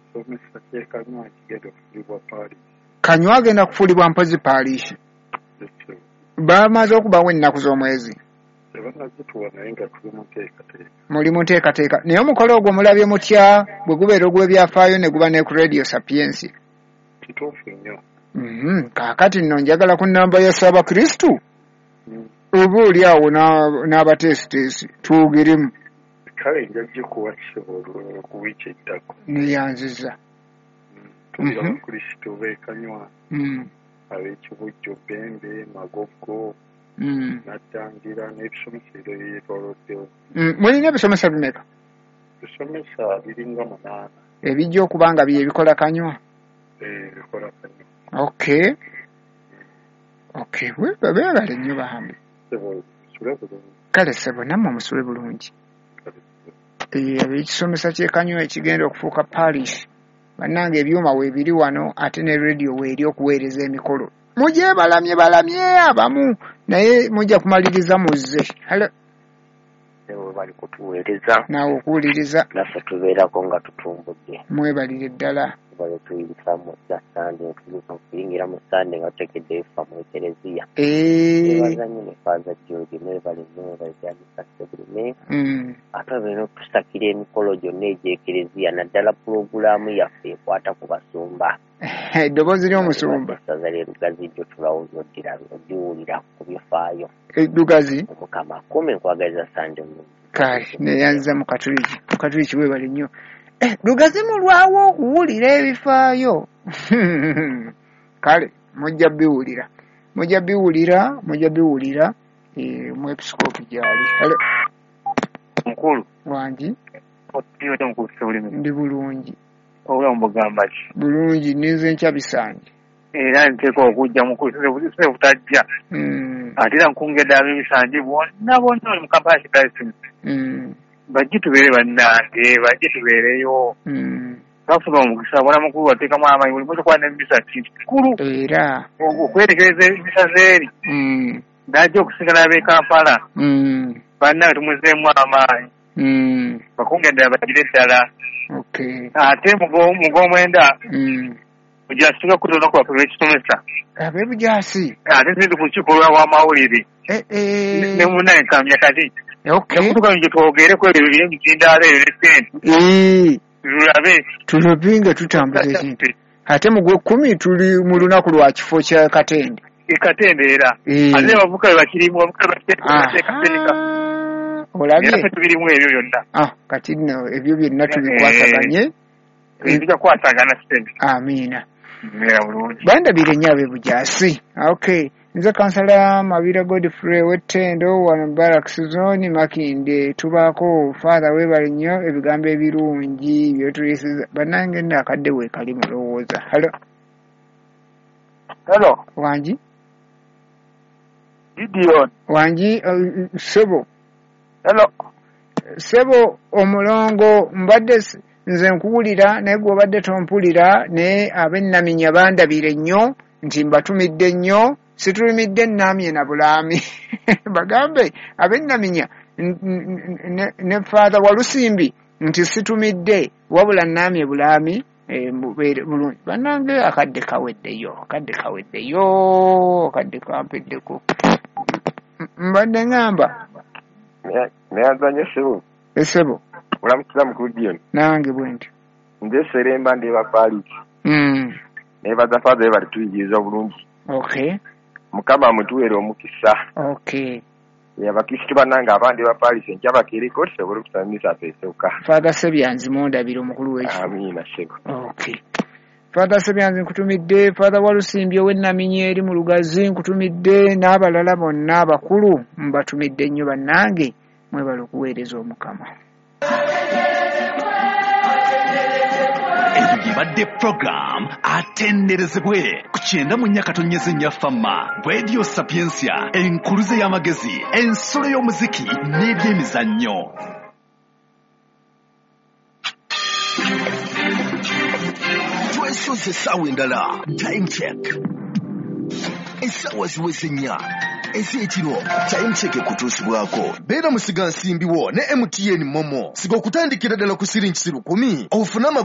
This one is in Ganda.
Kanywa agenda kufuulibwa mpozi paalishi. Bamaze okubawo ennaku z'omwezi. Muli mu nteekateeka. Naye omukolo ogwo mulabye mutya bwe gubeera ogw'ebyafaayo ne guba ne ku Radio Sapiensi? Kituufu nnyo. Kaakati nno njagala ku nnamba ya Ssaabakristu. Oba oli awo n'abateesiteesi tuwugiremu. Kale njajja kuwa kisobola ku wiiki eddako. Neyanziza. Tuli abakristo beekanywa. Ab'ekibujjo Bembe, Magogo. Nattangira n'ebisomesero ebyetoloddewo. Mulina ebisomesa bimeka? Ebisomesa biringa 8. Ebijja okuba nga bye bikola kanywa? Bikola kanywa. Okay. Beebale nnyo bambi. Kale ssebo nammwe musule bulungi. Ab'ekisomesa ky'ekanywa ekigenda okufuuka parish. Bannange ebyuma weebiri wano ate ne radio weeri okuweereza emikolo. Mujje balamye abamu naye mujja kumaliriza muzze. Hello. Ewe bali kutuweereza. Naawe okuwuliriza. Naffe tubeerako nga tutumbudde. Mwebalire ddala. Bali tuyisa mu Sande, tuyingira mu Sande nga tutekedde efa mu Ekereziya. Bazanyi ne Faaza George mwebale nnyo bajjanisa sebulime. Ate bino okusakira emikolo gyonna egy'Ekereziya naddala pulogulaamu yaffe ekwata ku basumba. Eddoboozi ly'omusumba. Essaza ly'Erugazi jjo tulawuza oddiwulira ku bifaayo. Erugazi? Omukama akume nkwagaliza Sande mulungi. Kale neyanziza mu Katuliki weebale nnyo. Lugazi mulwawo okuwulira ebifaayo. Kale mujja biwulira mu episkopi gyali. Hello. Mukulu. Wangi. Otiyo nkulu sebulime. Ndi bulungi. Ola mbogamba ki? Bulungi ninze nkyabisanje. Era nteko okujja mukulu se butajja. Atira nkungedde ab'ebisanje bonna oli mu kampala kidayisini. Bajje tubeere bannange, bajje tubeereyo. Bafuna omukisa bona mukulu wateekamu amaanyi buli muntu kwa n'emisa kikulu. Era. Okwetegereza emisa zeeri. Najja okusigala ab'e Kampala. Bannange tumuzeemu amaanyi. Bakungedde abagire ddala. Okay. Ate mugomwenda. Bujaasi tuga kutono kwa lw'ekisomesa. Ab'ebujaasi. Ate nzindi ku lukiiko lw'amawulire. Ne munnaye nkamya kati. Okay. Nakutuka nje twogere ku ebyo by'ebizindaalo ebyo tulabe nga tutambuza ekintu. Ate mu Gw'ekkumi tuli mu lunaku lwa kifo kya Katende. Katende era. Ate abavubuka bakirimu bateekateeka. Olabye? Era tubirimu ebyo byonna. Kati nno ebyo byonna tubikwataganye. Ebijja kwatagana sente. Amiina. Bulungi. Bandabire nnyo ab'ebujaasi. Okay. Nze kansala Mabira Godfrey Wetendo wano Barracks Zone Makinde tubaako Father weebale nnyo ebigambo ebirungi byotulisiza bannange nakadde weekali mulowooza. Hello. Wangi? Gideon. Wangi Sebo. Hello. Sebo omulongo mbadde nze nkuwulira naye gwe obadde tompulira naye ab'ennaminya bandabire nnyo nti mbatumidde nnyo. Situlimidde nnamye na bulaami. Bagambe ab'ennaminya ne Father Walusimbi nti situmidde wabula nnamye bulaami bulungi. Bannange akadde kaweddeyo. Akadde kampeddeko. Mbadde ngamba. Nayazanye Sebo. Sebo. Olamukira mukulu Gideon. Nange bwe nti. Nze Seremba ndeba Parish. Nebaza Father bali tuyigiriza bulungi. Okay. Mukama mutuwere omukisa. Okay. Abakristo bannange abandi ba Parish nkyabakeereko tusobole okusamisa feesooka. Father Sebyanzi mondabira omukulu w'ekifo. Amiina Sebo. Okay. Father Sebyanzi nkutumidde, Father Walusimbi ow'ennaminya eri mu Lugazi nkutumidde, n'abalala bonna abakulu mbatumidde nnyo bannange mwebale okuweereza Omukama. Ebibadde program atenderezebwe ku 94.9 Fama Radio Sapiensia enkuluze y'amagezi ensolo y'omuziki n'ebyemizannyo. Twesoze essaawa endala time check. Essaawa ziweze nnya ez'ekiro time check kutuusibwako. Beera musiga nsimbiwo ne MTN Momo siga okutandikira ddala ku siringi 10 ofuna